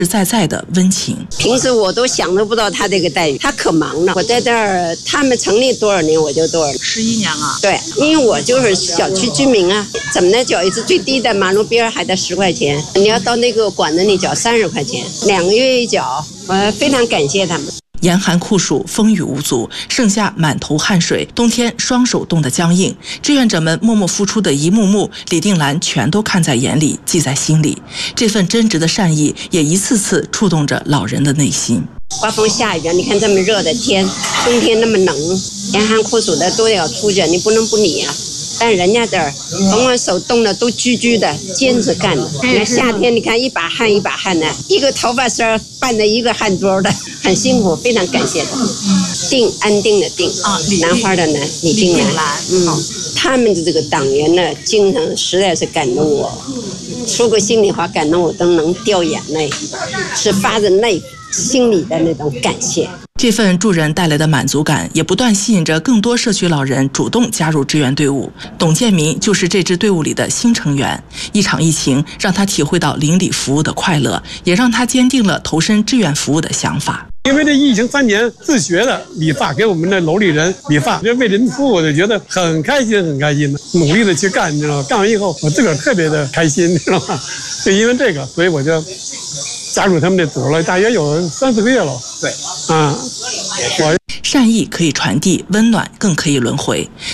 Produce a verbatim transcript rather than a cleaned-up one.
实在在的温情。 平时我都想都不到他这个待遇，他可忙了。我在这儿，他们成立多少年我就多少年， 十一年了。 对，因为我就是小区居民啊，怎么的缴一次最低的，马路边还得十块钱，你要到那个馆子里缴三十块钱，两个月一缴，我非常感谢他们。 严寒酷暑，风雨无阻，盛夏满头汗水，冬天双手冻得僵硬。志愿者们默默付出的一幕幕，李定兰全都看在眼里，记在心里。这份真挚的善意，也一次次触动着老人的内心。 刮风下雨，你看这么热的天，冬天那么冷，严寒酷暑的都要出去，你不能不理啊。但人家这儿，甭管手冻的都居居的，坚持干的。你看夏天，你看一把汗一把汗的，一个头发丝拌的一个汗珠的，很辛苦，非常感谢他。定安定的定啊，兰花的兰，李定兰。嗯，他们的这个党员呢，精神实在是感动我，说个心里话，感动我都能掉眼泪，是发自内心里的那种感谢。 这份助人带来的满足感，也不断吸引着更多社区老人主动加入志愿队伍。董建民就是这支队伍里的新成员。一场疫情让他体会到邻里服务的快乐，也让他坚定了投身志愿服务的想法。 因为这疫情三年自学的理发，给我们的楼里人理发，就为人服务，我就觉得很开心，很开心的，努力的去干，你知道吗？干完以后，我自个儿特别的开心，你知道吗？就因为这个，所以我就加入他们这组了，大约有三四个月了。对，啊，我善意可以传递，温暖更可以轮回。